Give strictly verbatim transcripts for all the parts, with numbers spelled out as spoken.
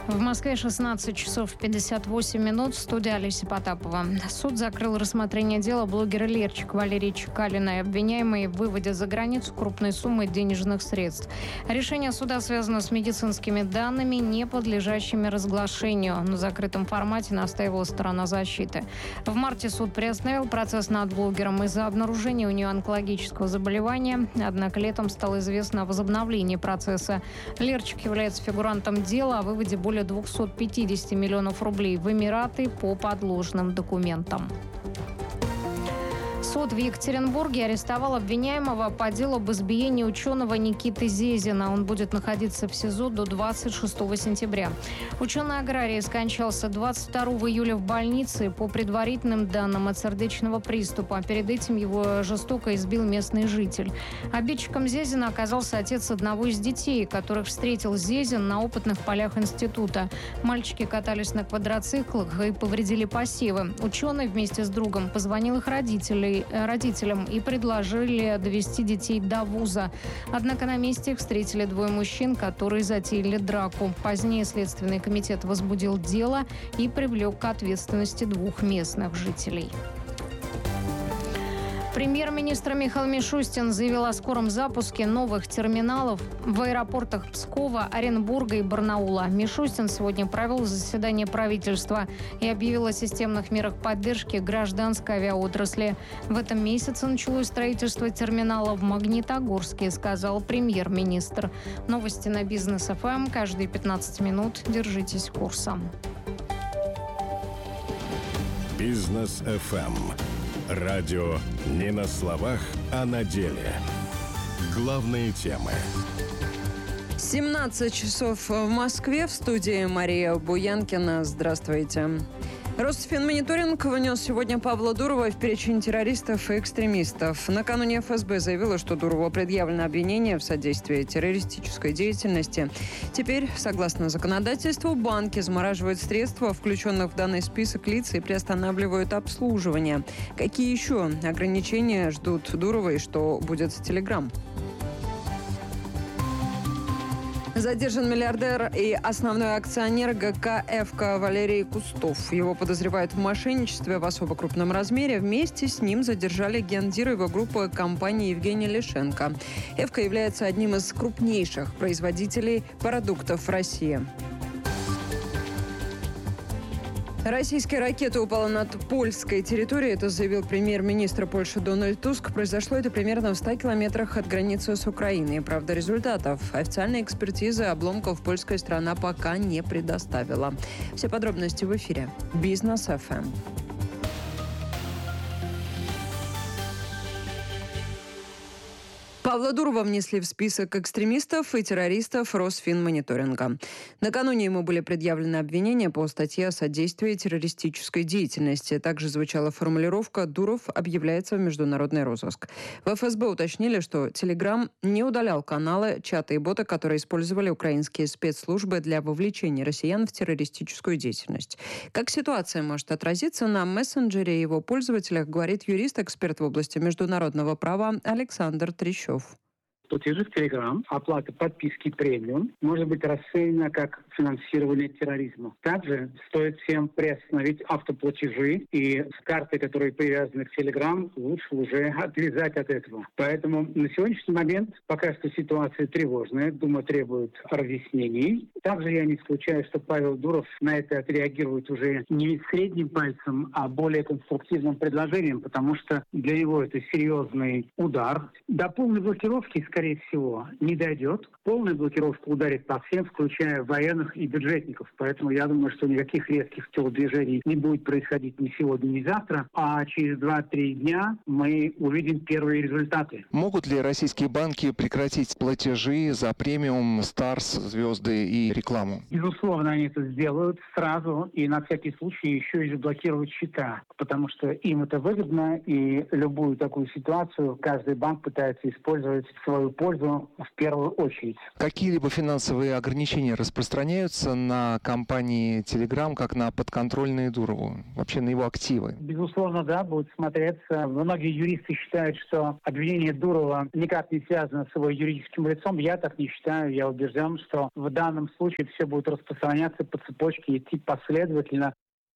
В Москве шестнадцать часов пятьдесят восемь минут. В студии Олеся Потапова. Суд закрыл рассмотрение дела блогера Лерчик Валерии Чекалиной, обвиняемой в выводе за границу крупной суммы денежных средств. Решение суда связано с медицинскими данными, не подлежащими разглашению. На закрытом формате настаивала сторона защиты. В марте суд приостановил процесс над блогером из-за обнаружения у нее онкологического заболевания. Однако летом стало известно о возобновлении процесса. Лерчик является фигурантом дела о выводе более двести пятьдесят миллионов рублей в Эмираты по подложным документам. Суд в Екатеринбурге арестовал обвиняемого по делу об избиении ученого Никиты Зезина. Он будет находиться в СИЗО до двадцать шестого сентября. Ученый-аграрий скончался двадцать второго июля в больнице по предварительным данным от сердечного приступа. Перед этим его жестоко избил местный житель. Обидчиком Зезина оказался отец одного из детей, которых встретил Зезин на опытных полях института. Мальчики катались на квадроциклах и повредили посевы. Ученый вместе с другом позвонил их родителей родителям и предложили довести детей до вуза. Однако на месте их встретили двое мужчин, которые затеяли драку. Позднее Следственный комитет возбудил дело и привлек к ответственности двух местных жителей. Премьер-министр Михаил Мишустин заявил о скором запуске новых терминалов в аэропортах Пскова, Оренбурга и Барнаула. Мишустин сегодня провел заседание правительства и объявил о системных мерах поддержки гражданской авиаотрасли. В этом месяце началось строительство терминала в Магнитогорске, сказал премьер-министр. Новости на Бизнес эф эм каждые пятнадцать минут. Держитесь курса. Бизнес эф эм. Радио не на словах, а на деле. Главные темы. семнадцать часов в Москве. В студии Мария Буянкина. Здравствуйте. Росфинмониторинг внес сегодня Павла Дурова в перечень террористов и экстремистов. Накануне эф эс бэ заявила, что Дурову предъявлено обвинение в содействии террористической деятельности. Теперь, согласно законодательству, банки замораживают средства, включенных в данный список лиц, и приостанавливают обслуживание. Какие еще ограничения ждут Дурова и что будет с Телеграм? Задержан миллиардер и основной акционер гэ ка «Эвка» Валерий Кустов. Его подозревают в мошенничестве в особо крупном размере. Вместе с ним задержали гендира его группы компании Евгения Лишенко. «Эвка» является одним из крупнейших производителей продуктов в России. Российская ракета упала над польской территорией. Это заявил премьер-министр Польши Дональд Туск. Произошло это примерно в ста километрах от границы с Украиной. Правда, результатов официальной экспертизы обломков польская страна пока не предоставила. Все подробности в эфире. Бизнес эф эм. Павла Дурова внесли в список экстремистов и террористов Росфинмониторинга. Накануне ему были предъявлены обвинения по статье о содействии террористической деятельности. Также звучала формулировка «Дуров объявляется в международный розыск». В эф эс бэ уточнили, что Телеграм не удалял каналы, чаты и боты, которые использовали украинские спецслужбы для вовлечения россиян в террористическую деятельность. Как ситуация может отразиться на мессенджере и его пользователях, говорит юрист-эксперт в области международного права Александр Трещев. Платежи в Телеграм, оплата подписки премиум может быть расценена как финансирование терроризма. Также стоит всем приостановить автоплатежи, и с карты, которые привязаны к Телеграм, лучше уже отвязать от этого. Поэтому на сегодняшний момент пока что ситуация тревожная, думаю, требует разъяснений. Также я не исключаю, что Павел Дуров на это отреагирует уже не средним пальцем, а более конструктивным предложением, потому что для него это серьезный удар. До полной блокировки, скорее всего, не дойдет. Полная блокировка ударит по всем, включая военных и бюджетников. Поэтому я думаю, что никаких резких телодвижений не будет происходить ни сегодня, ни завтра. А через два-три дня мы увидим первые результаты. Могут ли российские банки прекратить платежи за премиум, Старс, звезды и рекламу? Безусловно, они это сделают сразу и на всякий случай еще и заблокируют счета, потому что им это выгодно, и любую такую ситуацию каждый банк пытается использовать в свою свою пользу в первую очередь. Какие-либо финансовые ограничения распространяются на компании Telegram, как на подконтрольные Дурову, вообще на его активы? Безусловно, да, будет смотреться. Многие юристы считают, что обвинение Дурова никак не связано с его юридическим лицом. Я так не считаю. Я убежден, что в данном случае все будет распространяться по цепочке, идти последовательно.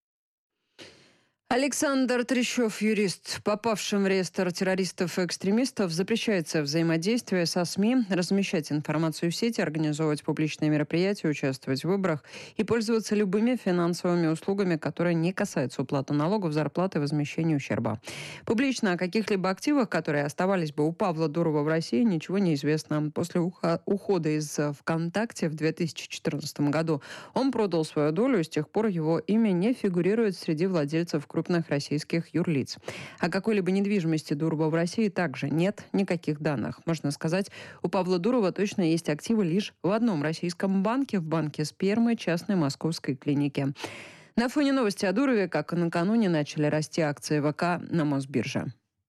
Александр Трещев, юрист. Попавшим в реестр террористов и экстремистов запрещается взаимодействие со СМИ, размещать информацию в сети, организовывать публичные мероприятия, участвовать в выборах и пользоваться любыми финансовыми услугами, которые не касаются уплаты налогов, зарплаты и возмещения ущерба. Публично о каких-либо активах, которые оставались бы у Павла Дурова в России, ничего не известно. После ухода из ВКонтакте в две тысячи четырнадцатом году он продал свою долю, и с тех пор его имя не фигурирует среди владельцев крупных российских юрлиц. О какой-либо недвижимости Дурова в России также нет никаких данных. Можно сказать, у Павла Дурова точно есть активы лишь в одном российском банке, в банке спермы частной московской клиники. На фоне новости о Дурове, как и накануне, начали расти акции ВК на Мосбирже.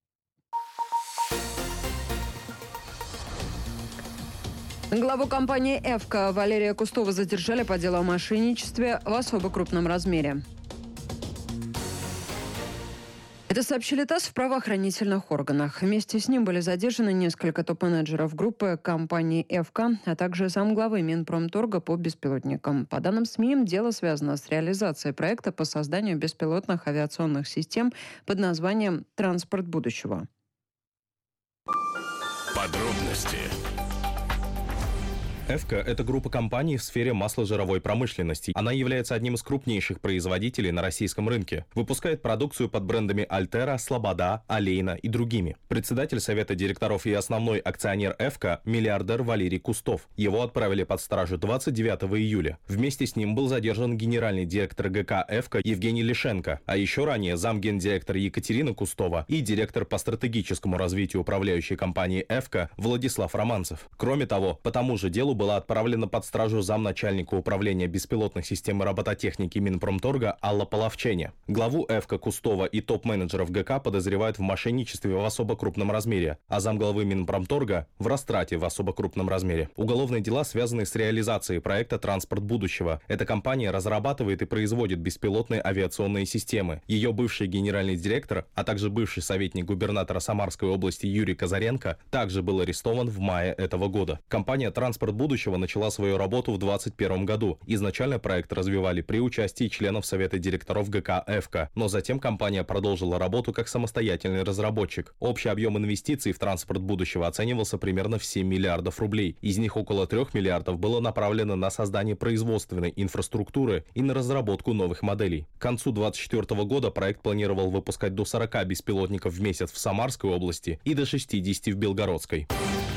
Главу компании «Эвка» Валерия Кустова задержали по делу о мошенничестве в особо крупном размере. Это сообщили ТАСС в правоохранительных органах. Вместе с ним были задержаны несколько топ-менеджеров группы компании «Эвка», а также замглавы Минпромторга по беспилотникам. По данным СМИ, дело связано с реализацией проекта по созданию беспилотных авиационных систем под названием «Транспорт будущего». Подробности. «Эвка» — это группа компаний в сфере масложировой промышленности. Она является одним из крупнейших производителей на российском рынке. Выпускает продукцию под брендами «Альтера», «Слобода», «Олейна» и другими. Председатель совета директоров и основной акционер «Эвка» — миллиардер Валерий Кустов. Его отправили под стражу двадцать девятого июля. Вместе с ним был задержан генеральный директор ГК «Эвка» Евгений Лишенко, а еще ранее замгендиректора Екатерина Кустова и директор по стратегическому развитию управляющей компании «Эвка» Владислав Романцев. Кроме того, по тому же делу была отправлена под стражу замначальника управления беспилотных систем и робототехники Минпромторга Алла Половчене. Главу «Эвка» Кустова и топ-менеджеров ГК подозревают в мошенничестве в особо крупном размере, а замглавы Минпромторга в растрате в особо крупном размере. Уголовные дела связаны с реализацией проекта «Транспорт будущего». Эта компания разрабатывает и производит беспилотные авиационные системы. Ее бывший генеральный директор, а также бывший советник губернатора Самарской области Юрий Казаренко также был арестован в мае этого года. Компания «Транспорт будущего» начала свою работу в двадцать первом году. Изначально проект развивали при участии членов Совета директоров ГК «Эвка», но затем компания продолжила работу как самостоятельный разработчик. Общий объем инвестиций в транспорт будущего оценивался примерно в семь миллиардов рублей. Из них около трех миллиардов было направлено на создание производственной инфраструктуры и на разработку новых моделей. К концу две тысячи двадцать четвёртого года проект планировал выпускать до сорока беспилотников в месяц в Самарской области и до шестидесяти в Белгородской.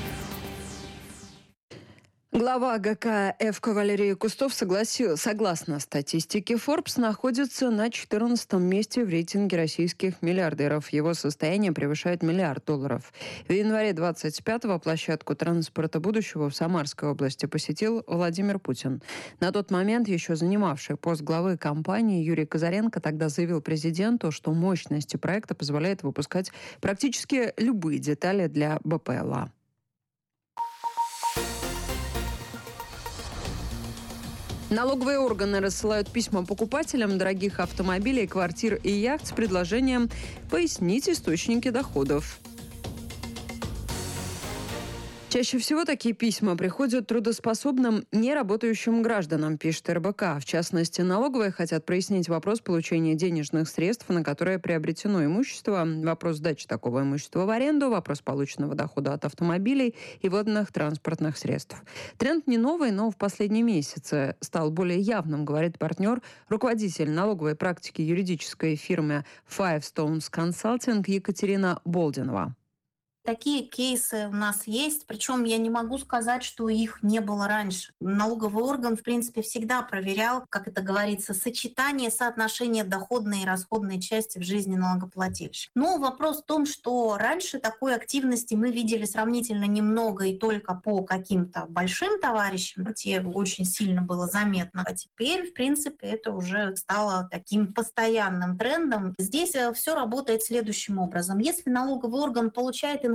Глава ГК «Эвка» Валерий Кустов согласил, согласно статистике Forbes, находится на четырнадцатом месте в рейтинге российских миллиардеров. Его состояние превышает миллиард долларов. В январе двадцать пятого площадку транспорта будущего в Самарской области посетил Владимир Путин. На тот момент еще занимавший пост главы компании Юрий Казаренко тогда заявил президенту, что мощности проекта позволяет выпускать практически любые детали для БПЛА. Налоговые органы рассылают письма покупателям дорогих автомобилей, квартир и яхт с предложением пояснить источники доходов. Чаще всего такие письма приходят трудоспособным, неработающим гражданам, пишет эр бэ ка. В частности, налоговые хотят прояснить вопрос получения денежных средств, на которые приобретено имущество, вопрос сдачи такого имущества в аренду, вопрос полученного дохода от автомобилей и водных транспортных средств. Тренд не новый, но в последние месяцы стал более явным, говорит партнер, руководитель налоговой практики юридической фирмы Five Stones Consulting Екатерина Болдинова. Такие кейсы у нас есть, причем я не могу сказать, что их не было раньше. Налоговый орган, в принципе, всегда проверял, как это говорится, сочетание, соотношение доходной и расходной части в жизни налогоплательщика. Но вопрос в том, что раньше такой активности мы видели сравнительно немного и только по каким-то большим товарищам, где очень сильно было заметно. А теперь, в принципе, это уже стало таким постоянным трендом. Здесь все работает следующим образом. Если налоговый орган получает информацию,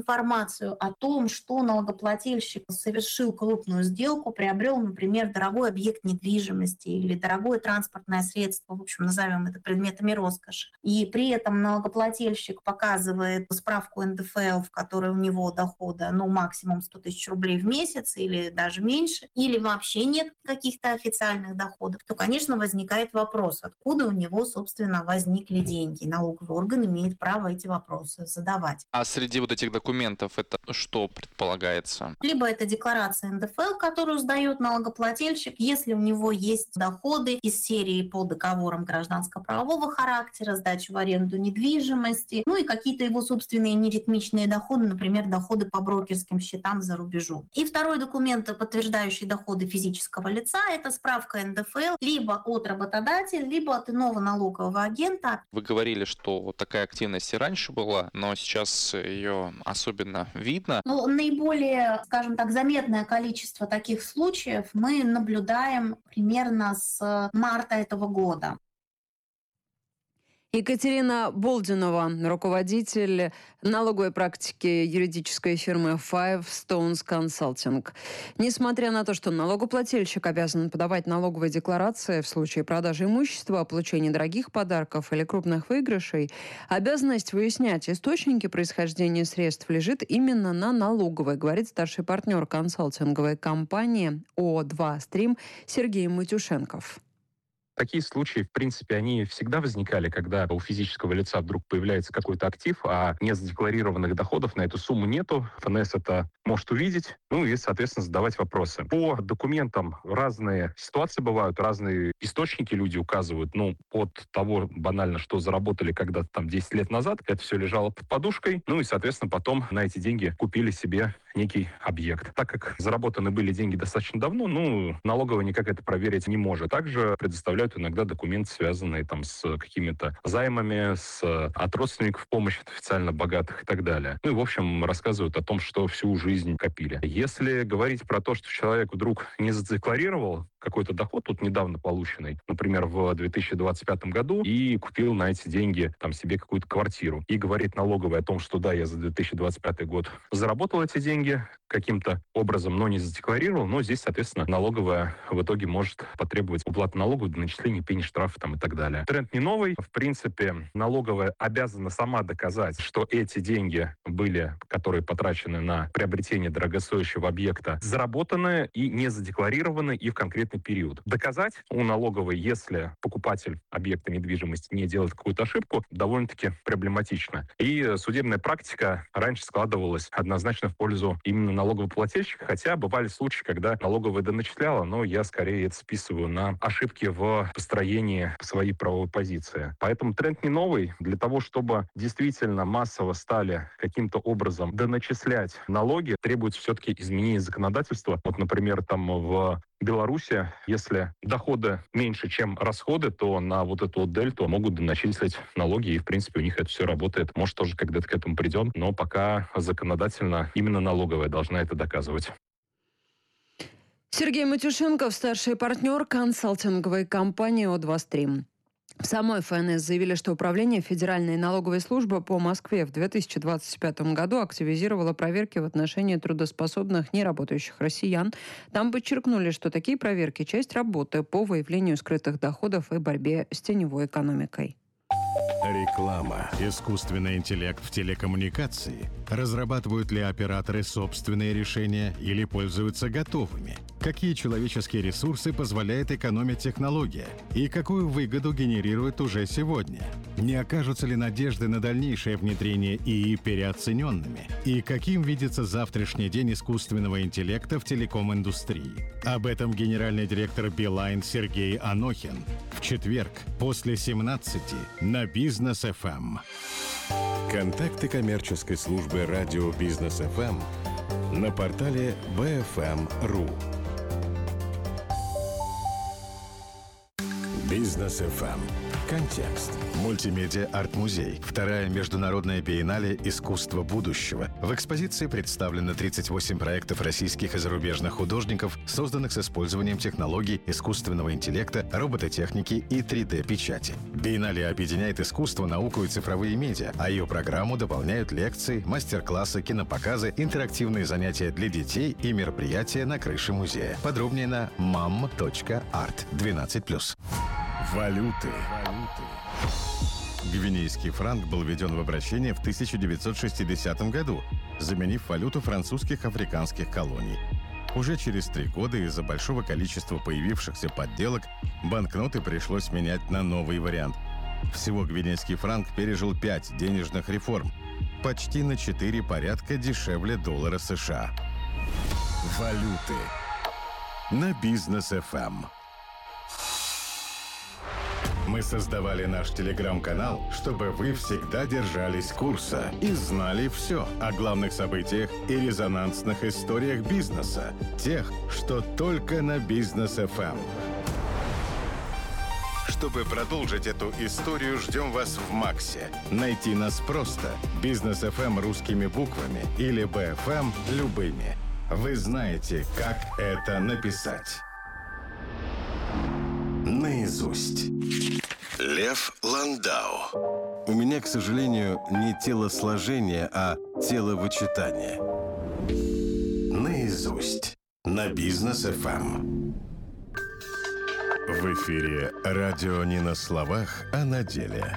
информацию о том, что налогоплательщик совершил крупную сделку, приобрел, например, дорогой объект недвижимости или дорогое транспортное средство, в общем, назовем это предметами роскоши, и при этом налогоплательщик показывает справку эн дэ эф эл, в которой у него дохода, ну, максимум сто тысяч рублей в месяц или даже меньше, или вообще нет каких-то официальных доходов, то, конечно, возникает вопрос, откуда у него, собственно, возникли деньги. Налоговый орган имеет право эти вопросы задавать. А среди вот этих документов это что предполагается? Либо это декларация эн дэ эф эл, которую сдает налогоплательщик, если у него есть доходы из серии по договорам гражданско-правового характера, сдачу в аренду недвижимости, ну и какие-то его собственные неритмичные доходы, например, доходы по брокерским счетам за рубежом. И второй документ, подтверждающий доходы физического лица, это справка эн дэ эф эл либо от работодателя, либо от иного налогового агента. Вы говорили, что такая активность и раньше была, но сейчас ее особенно видно. Ну, наиболее, скажем так, заметное количество таких случаев мы наблюдаем примерно с марта этого года. Екатерина Болдинова, руководитель налоговой практики юридической фирмы Five Stones Consulting. Несмотря на то, что налогоплательщик обязан подавать налоговые декларации в случае продажи имущества, получения дорогих подарков или крупных выигрышей, обязанность выяснять источники происхождения средств лежит именно на налоговой, говорит старший партнер консалтинговой компании о два стрим Сергей Матюшенков. Такие случаи, в принципе, они всегда возникали, когда у физического лица вдруг появляется какой-то актив, а незадекларированных доходов на эту сумму нету. эф эн эс это может увидеть, ну и, соответственно, задавать вопросы. По документам разные ситуации бывают, разные источники люди указывают. Ну, от того банально, что заработали когда-то там десять лет назад, это все лежало под подушкой. Ну и, соответственно, потом на эти деньги купили себе некий объект. Так как заработаны были деньги достаточно давно, ну, налоговая никак это проверить не может. Также предоставляют иногда документы, связанные там с какими-то займами, с, от родственников помощи, от официально богатых и так далее. Ну и, в общем, рассказывают о том, что всю жизнь копили. Если говорить про то, что человек вдруг не задекларировал какой-то доход, тут недавно полученный, например, в две тысячи двадцать пятом году, и купил на эти деньги там себе какую-то квартиру, и говорит налоговой о том, что да, я за две тысячи двадцать пятый год заработал эти деньги каким-то образом, но не задекларировал, но здесь, соответственно, налоговая в итоге может потребовать уплаты налогов до начисления пени, штрафа там и так далее. Тренд не новый. В принципе, налоговая обязана сама доказать, что эти деньги были, которые потрачены на приобретение дорогостоящего объекта, заработаны и не задекларированы и в конкретный период. Доказать у налоговой, если покупатель объекта недвижимости не делает какую-то ошибку, довольно-таки проблематично. И судебная практика раньше складывалась однозначно в пользу именно налогоплательщика, хотя бывали случаи, когда налоговая доначисляла, но я скорее это списываю на ошибки в построении своей правовой позиции. Поэтому тренд не новый. Для того, чтобы действительно массово стали каким-то образом доначислять налоги, требуется все-таки изменение законодательства. Вот, например, там в Беларуси, если доходы меньше, чем расходы, то на вот эту вот дельту могут доначислить налоги, и, в принципе, у них это все работает. Может, тоже когда-то к этому придем, но пока законодательно именно налоговая должна это доказывать. Сергей Матюшенков, старший партнер консалтинговой компании о два стрим. В самой эф эн эс заявили, что Управление Федеральной налоговой службы по Москве в две тысячи двадцать пятом году активизировало проверки в отношении трудоспособных неработающих россиян. Там подчеркнули, что такие проверки – часть работы по выявлению скрытых доходов и борьбе с теневой экономикой. Реклама. Искусственный интеллект в телекоммуникации. Разрабатывают ли операторы собственные решения или пользуются готовыми? Какие человеческие ресурсы позволяет экономить технология? И какую выгоду генерирует уже сегодня? Не окажутся ли надежды на дальнейшее внедрение ИИ переоцененными? И каким видится завтрашний день искусственного интеллекта в телеком-индустрии? Об этом генеральный директор Билайн Сергей Анохин в четверг после семнадцати на Бизнес эф эм. Контакты коммерческой службы радио Бизнес эф эм на портале би эф эм точка ру. Бизнес эф эм. Контекст. Мультимедиа арт-музей. Вторая международная биеннале искусства будущего. В экспозиции представлены тридцать восемь проектов российских и зарубежных художников, созданных с использованием технологий искусственного интеллекта, робототехники и три дэ-печати. Биеннале объединяет искусство, науку и цифровые медиа, а ее программу дополняют лекции, мастер-классы, кинопоказы, интерактивные занятия для детей и мероприятия на крыше музея. Подробнее на мам точка арт двенадцать плюс. Валюты. Гвинейский франк был введен в обращение в тысяча девятьсот шестидесятом году, заменив валюту французских африканских колоний. Уже через три года из-за большого количества появившихся подделок банкноты пришлось менять на новый вариант. Всего гвинейский франк пережил пять денежных реформ, почти на четыре порядка дешевле доллара США. Валюты на Бизнес эф эм. Мы создавали наш телеграм-канал, чтобы вы всегда держались курса и знали все о главных событиях и резонансных историях бизнеса, тех, что только на Бизнес эф эм. Чтобы продолжить эту историю, ждем вас в Максе. Найти нас просто. Бизнес эф эм русскими буквами или би эф эм любыми. Вы знаете, как это написать. Наизусть. Лев Ландау. У меня, к сожалению, не телосложение, а теловычитание. Наизусть. На Бизнес эф эм. В эфире радио не на словах, а на деле.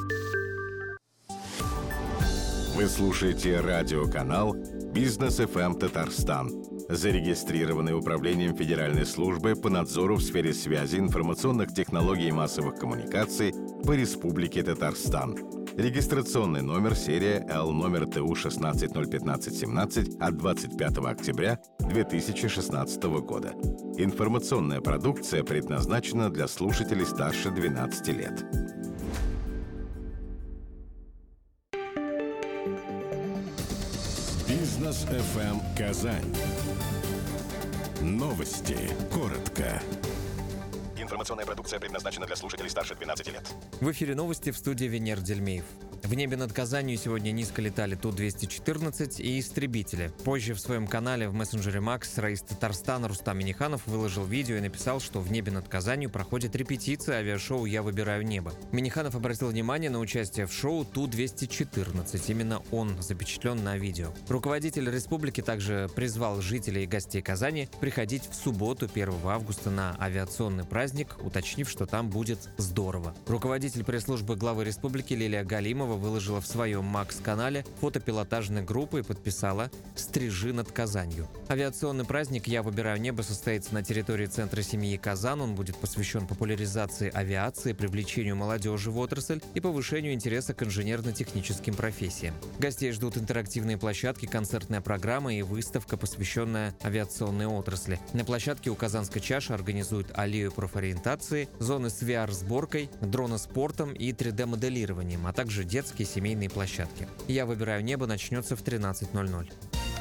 Вы слушаете радиоканал Бизнес эф эм Татарстан, зарегистрированный Управлением Федеральной службы по надзору в сфере связи, информационных технологий и массовых коммуникаций по Республике Татарстан. Регистрационный номер серия Л номер Т У шестнадцать ноль пятнадцать семнадцать от двадцать пятого октября две тысячи шестнадцатого года. Информационная продукция предназначена для слушателей старше двенадцати лет. Бизнес эф эм Казань. Новости. Коротко. Информационная продукция предназначена для слушателей старше двенадцати лет. В эфире новости, в студии Венер Дельмеев. В небе над Казанью сегодня низко летали Ту двести четырнадцать и истребители. Позже в своем канале в мессенджере Макс раис Татарстана Рустам Миниханов выложил видео и написал, что в небе над Казанью проходит репетиция авиашоу «Я выбираю небо». Миниханов обратил внимание на участие в шоу Ту двести четырнадцать. Именно он запечатлен на видео. Руководитель республики также призвал жителей и гостей Казани приходить в субботу, первого августа, на авиационный праздник, уточнив, что там будет здорово. Руководитель пресс-службы главы республики Лилия Галимова выложила в своем Макс-канале фото пилотажной группы и подписала «Стрижи над Казанью». Авиационный праздник «Я выбираю небо» состоится на территории Центра семьи Казан. Он будет посвящен популяризации авиации, привлечению молодежи в отрасль и повышению интереса к инженерно-техническим профессиям. Гостей ждут интерактивные площадки, концертная программа и выставка, посвященная авиационной отрасли. На площадке у Казанской чаши организуют аллею профориентации, зоны с ви ар-сборкой, дроноспортом и три дэ-моделированием, а также детские семейные площадки. «Я выбираю небо» начнется в тринадцать ноль ноль.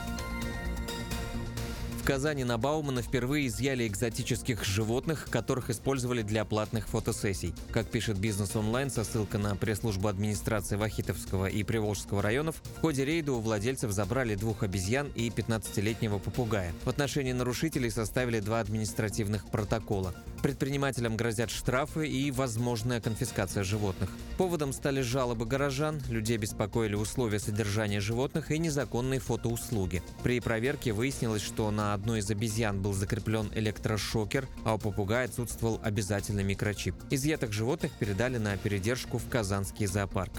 В Казани на Баумана впервые изъяли экзотических животных, которых использовали для платных фотосессий. Как пишет Бизнес Онлайн со ссылкой на пресс-службу администрации Вахитовского и Приволжского районов, в ходе рейда у владельцев забрали двух обезьян и пятнадцатилетнего попугая. В отношении нарушителей составили два административных протокола. Предпринимателям грозят штрафы и возможная конфискация животных. Поводом стали жалобы горожан, людей беспокоили условия содержания животных и незаконные фотоуслуги. При проверке выяснилось, что на одной из обезьян был закреплен электрошокер, а у попугая отсутствовал обязательный микрочип. Изъятых животных передали на передержку в Казанский зоопарк.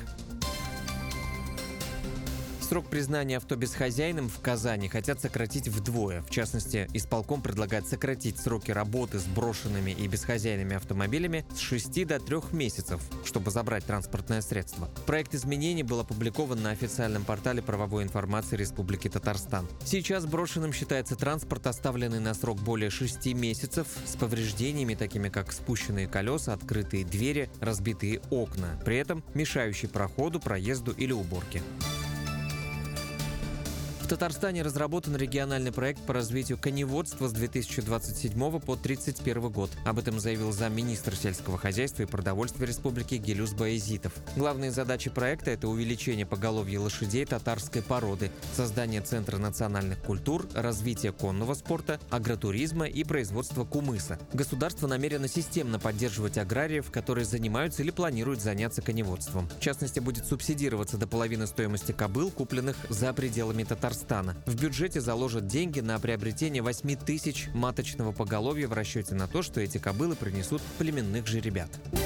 Срок признания авто безхозяйным в Казани хотят сократить вдвое. В частности, исполком предлагает сократить сроки работы с брошенными и бесхозяйными автомобилями с шести до трех месяцев, чтобы забрать транспортное средство. Проект изменений был опубликован на официальном портале правовой информации Республики Татарстан. Сейчас брошенным считается транспорт, оставленный на срок более шести месяцев, с повреждениями, такими как спущенные колеса, открытые двери, разбитые окна, при этом мешающие проходу, проезду или уборке. Татарстане разработан региональный проект по развитию коневодства с две тысячи двадцать седьмого по две тысячи тридцать первый год. Об этом заявил замминистра сельского хозяйства и продовольствия республики Гелюс Баязитов. Главные задачи проекта – это увеличение поголовья лошадей татарской породы, создание Центра национальных культур, развитие конного спорта, агротуризма и производство кумыса. Государство намерено системно поддерживать аграриев, которые занимаются или планируют заняться коневодством. В частности, будет субсидироваться до половины стоимости кобыл, купленных за пределами Татарстана. В бюджете заложат деньги на приобретение восемь тысяч маточного поголовья в расчете на то, что эти кобылы принесут племенных жеребят.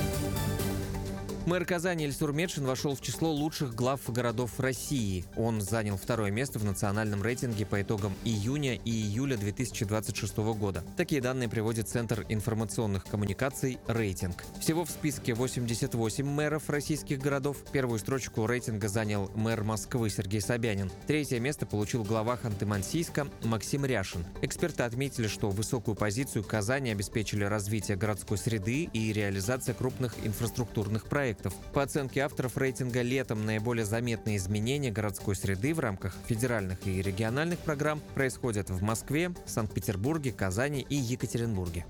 Мэр Казани Ильсур Метшин вошел в число лучших глав городов России. Он занял второе место в национальном рейтинге по итогам июня и июля две тысячи двадцать шестого года. Такие данные приводит Центр информационных коммуникаций «Рейтинг». Всего в списке восемьдесят восемь мэров российских городов. Первую строчку рейтинга занял мэр Москвы Сергей Собянин. Третье место получил глава Ханты-Мансийска Максим Ряшин. Эксперты отметили, что высокую позицию Казани обеспечили развитие городской среды и реализация крупных инфраструктурных проектов. По оценке авторов рейтинга, летом наиболее заметные изменения городской среды в рамках федеральных и региональных программ происходят в Москве, Санкт-Петербурге, Казани и Екатеринбурге.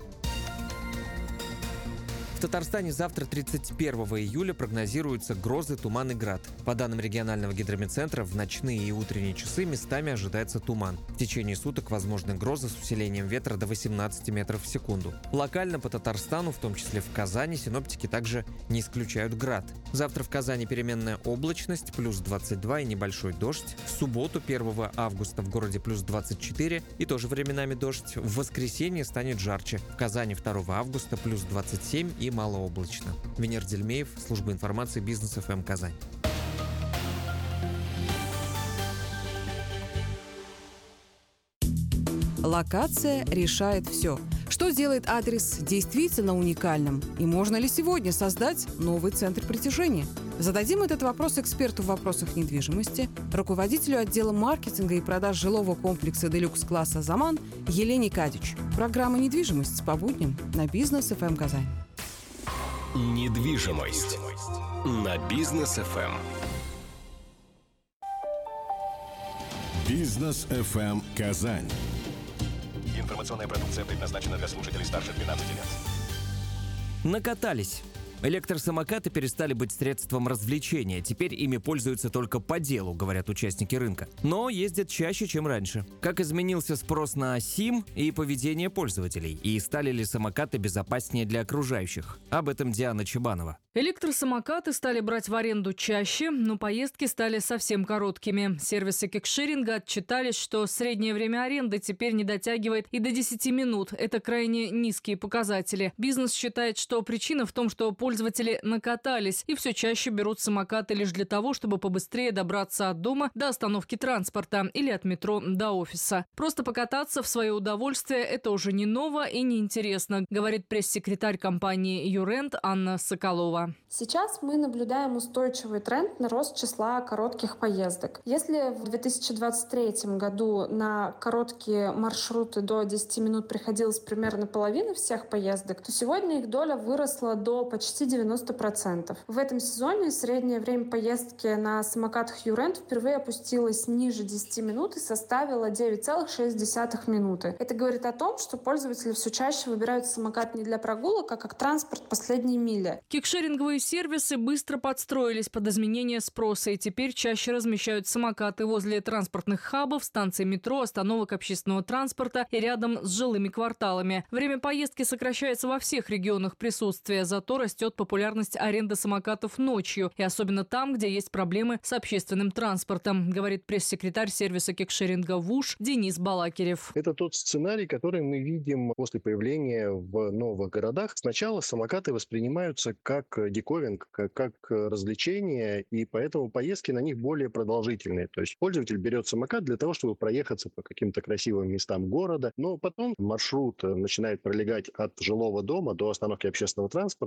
В Татарстане завтра, тридцать первого июля, прогнозируются грозы, туман и град. По данным регионального гидрометцентра, в ночные и утренние часы местами ожидается туман. В течение суток возможны грозы с усилением ветра до восемнадцати метров в секунду. Локально по Татарстану, в том числе в Казани, синоптики также не исключают град. Завтра в Казани переменная облачность, плюс двадцать два и небольшой дождь. В субботу, первого августа, в городе плюс двадцать четыре и тоже временами дождь. В воскресенье станет жарче. В Казани второго августа плюс двадцать семь и малооблачно. Венер Дельмеев, служба информации Бизнес эф эм Казань. Локация решает все. Что делает адрес действительно уникальным? И можно ли сегодня создать новый центр притяжения? Зададим этот вопрос эксперту в вопросах недвижимости, руководителю отдела маркетинга и продаж жилого комплекса делюкс-класса «Заман» Елене Кадич. Программа «Недвижимость» по будням на Бизнес эф эм Казань. Недвижимость на Бизнес эф эм. Бизнес эф эм Казань. Информационная продукция предназначена для слушателей старше двенадцати лет. Накатались. Электросамокаты перестали быть средством развлечения. Теперь ими пользуются только по делу, говорят участники рынка. Но ездят чаще, чем раньше. Как изменился спрос на СИМ и поведение пользователей? И стали ли самокаты безопаснее для окружающих? Об этом Диана Чебанова. Электросамокаты стали брать в аренду чаще, но поездки стали совсем короткими. Сервисы кикшеринга отчитались, что среднее время аренды теперь не дотягивает и до десяти минут. Это крайне низкие показатели. Бизнес считает, что причина в том, что пользователи накатались и все чаще берут самокаты лишь для того, чтобы побыстрее добраться от дома до остановки транспорта или от метро до офиса. Просто покататься в свое удовольствие – это уже не ново и не интересно, говорит пресс-секретарь компании «Юрент» Анна Соколова. Сейчас мы наблюдаем устойчивый тренд на рост числа коротких поездок. Если в две тысячи двадцать третьем году на короткие маршруты до десяти минут приходилось примерно половина всех поездок, то сегодня их доля выросла до почти девяноста процентов. В этом сезоне среднее время поездки на самокатах Юрент впервые опустилось ниже десяти минут и составило девять целых шесть десятых минуты. Это говорит о том, что пользователи все чаще выбирают самокат не для прогулок, а как транспорт последней мили. Кикшеринговые сервисы быстро подстроились под изменение спроса и теперь чаще размещают самокаты возле транспортных хабов, станций метро, остановок общественного транспорта и рядом с жилыми кварталами. Время поездки сокращается во всех регионах присутствия, зато растет популярность аренды самокатов ночью, и особенно там, где есть проблемы с общественным транспортом, говорит пресс-секретарь сервиса кикшеринга ВУШ Денис Балакирев. Это тот сценарий, который мы видим после появления в новых городах. Сначала самокаты воспринимаются как диковинг, как, как развлечение, и поэтому поездки на них более продолжительные. То есть пользователь берет самокат для того, чтобы проехаться по каким-то красивым местам города, но потом маршрут начинает пролегать от жилого дома до остановки общественного транспорта, до метро,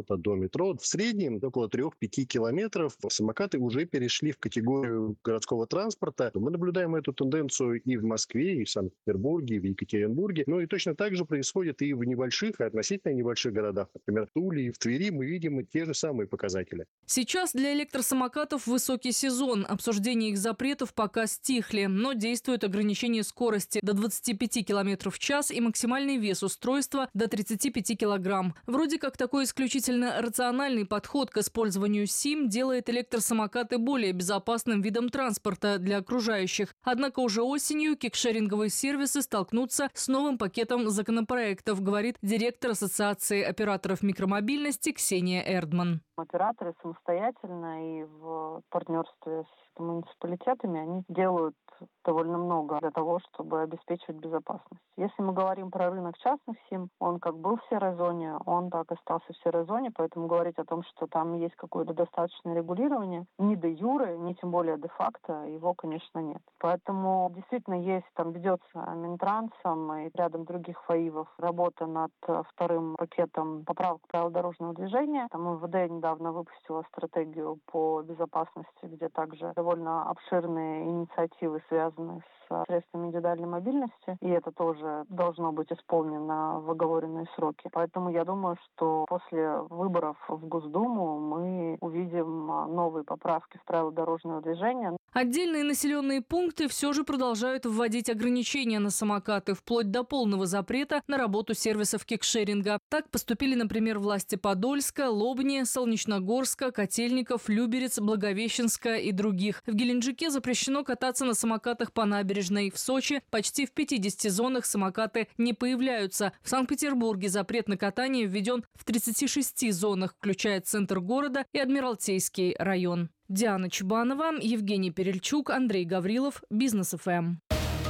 метро. В среднем около трех-пяти километров самокаты уже перешли в категорию городского транспорта. Мы наблюдаем эту тенденцию и в Москве, и в Санкт-Петербурге, и в Екатеринбурге. Ну и точно так же происходит и в небольших, и относительно небольших городах. Например, в Туле и в Твери мы видим те же самые показатели. Сейчас для электросамокатов высокий сезон. Обсуждение их запретов пока стихли, но действуют ограничения скорости до двадцати пяти километров в час и максимальный вес устройства до тридцати пяти килограмм. Вроде как такой исключительно рациональный подход к использованию СИМ делает электросамокаты более безопасным видом транспорта для окружающих. Однако уже осенью кикшеринговые сервисы столкнутся с новым пакетом законопроектов, говорит директор Ассоциации операторов микромобильности Ксения Эрдман. Операторы самостоятельно и в партнерстве с муниципалитетами они делают довольно много для того, чтобы обеспечивать безопасность. Если мы говорим про рынок частных СИМ, он как был в серой зоне, он так и остался в серой зоне, поэтому говорить о том, что там есть какое-то достаточное регулирование, ни де юре, ни тем более де факто, его, конечно, нет. Поэтому действительно есть, там ведется Минтрансом и рядом других ФАИВов работа над вторым пакетом поправок правил дорожного движения. Там МВД недавно выпустила стратегию по безопасности, где также довольно обширные инициативы, связанные с средствами индивидуальной мобильности, и это тоже должно быть исполнено в оговоренные сроки. Поэтому я думаю, что после выборов в Госдуму мы увидим новые поправки в правила дорожного движения. Отдельные населенные пункты все же продолжают вводить ограничения на самокаты, вплоть до полного запрета на работу сервисов кикшеринга. Так поступили, например, власти Подольска, Лобни, Солнечногорска, Котельников, Люберец, Благовещенска и других. В Геленджике запрещено кататься на самокатах по набережной. В Сочи почти в пятидесяти зонах самокаты не появляются. В Санкт-Петербурге запрет на катание введен в тридцати шести зонах, включая центр города и Адмиралтейский район. Диана Чубанова, Евгений Перельчук, Андрей Гаврилов, Бизнес эф эм.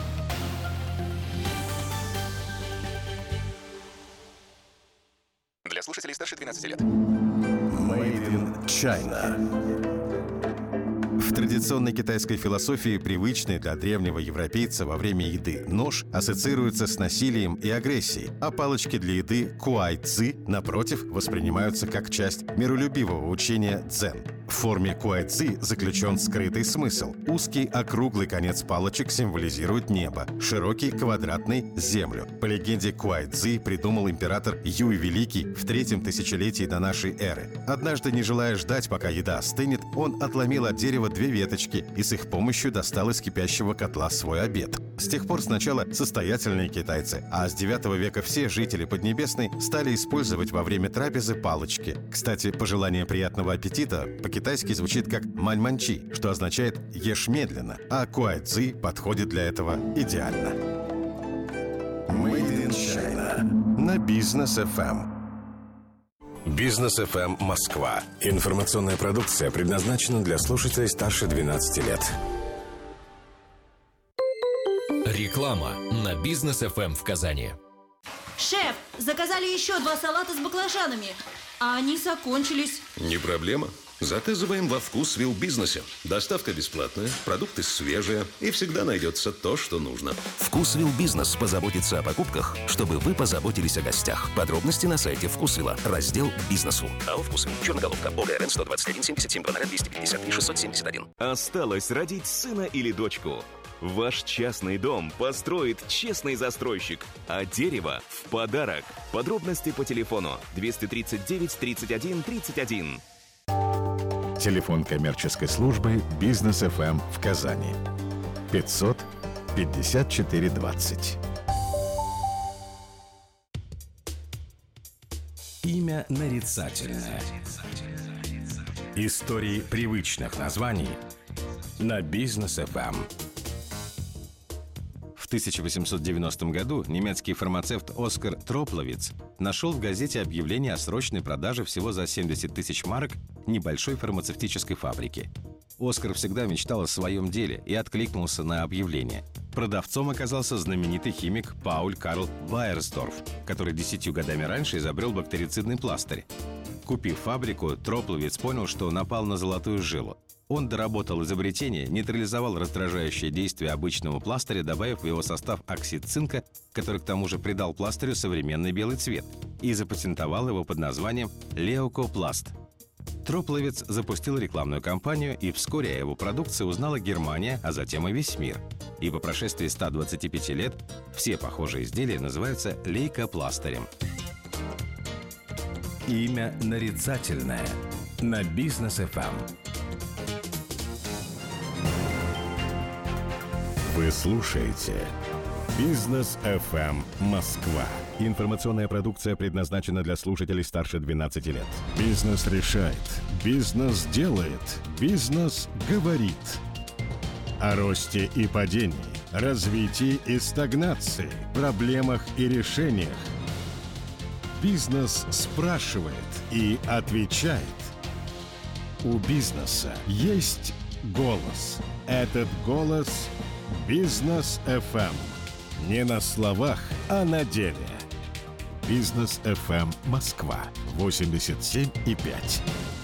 Для слушателей старше двенадцати лет. Made in China. В традиционной китайской философии привычный для древнего европейца во время еды нож ассоциируется с насилием и агрессией, а палочки для еды куай-ци, напротив, воспринимаются как часть миролюбивого учения дзен. В форме куай-ци заключен скрытый смысл. Узкий округлый конец палочек символизирует небо, широкий квадратный – землю. По легенде, куай-ци придумал император Юй Великий в третьем тысячелетии до нашей эры. Однажды, не желая ждать, пока еда остынет, он отломил от дерева две веточки и с их помощью достал из кипящего котла свой обед. С тех пор сначала состоятельные китайцы, а с девятого века все жители Поднебесной стали использовать во время трапезы палочки. Кстати, пожелание приятного аппетита по-китайски звучит как «маньманчи», что означает «ешь медленно», а куай-ци подходит для этого идеально. Made in China на Бизнес эф эм. Бизнес эф эм Москва. Информационная продукция предназначена для слушателей старше двенадцати лет. Реклама на Бизнес эф эм в Казани. Шеф, заказали еще два салата с баклажанами, а они закончились. Не проблема. Заказываем во Вкусвилл Бизнесе. Доставка бесплатная, продукты свежие и всегда найдется то, что нужно. Вкусвилл Бизнес позаботится о покупках, чтобы вы позаботились о гостях. Подробности на сайте Вкусвилла. Раздел «Бизнесу». АО «Вкусвилл». Черноголовка. ОГРН сто двадцать один семьдесят семь двести пятьдесят три шестьсот семьдесят один. Осталось родить сына или дочку. Ваш частный дом построит честный застройщик, а дерево в подарок. Подробности по телефону двести тридцать девять тридцать один тридцать один. Телефон коммерческой службы Бизнес эф эм в Казани. пятьсот пятьдесят четыре двадцать. Имя нарицательное. Истории привычных названий на Бизнес эф эм. В тысяча восемьсот девяностом году немецкий фармацевт Оскар Тропловиц нашел в газете объявление о срочной продаже всего за семьдесят тысяч марок небольшой фармацевтической фабрики. Оскар всегда мечтал о своем деле и откликнулся на объявление. Продавцом оказался знаменитый химик Пауль Карл Вайерсдорф, который десятью годами раньше изобрел бактерицидный пластырь. Купив фабрику, Тропловиц понял, что напал на золотую жилу. Он доработал изобретение, нейтрализовал раздражающее действие обычного пластыря, добавив в его состав оксид цинка, который к тому же придал пластырю современный белый цвет, и запатентовал его под названием «Леукопласт». Тропловец запустил рекламную кампанию, и вскоре о его продукции узнала Германия, а затем и весь мир. И по прошествии ста двадцати пяти лет все похожие изделия называются лейкопластырем. Имя нарицательное на Бизнес эф эм. Вы слушаете Бизнес эф эм Москва. Информационная продукция предназначена для слушателей старше двенадцати лет. Бизнес решает. Бизнес делает. Бизнес говорит. О росте и падении, развитии и стагнации, проблемах и решениях. Бизнес спрашивает и отвечает. У бизнеса есть голос. Этот голос – Бизнес эф эм. Не на словах, а на деле. Бизнес эф эм Москва восемьдесят семь и пять.